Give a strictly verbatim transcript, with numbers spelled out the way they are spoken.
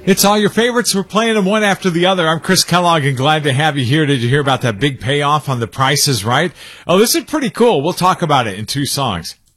It's all your favorites. We're playing them one after the other. I'm Chris Kellogg and glad to have you here. Did you hear about that big payoff on The Price is Right? Oh, this is pretty cool. We'll talk about it in two songs.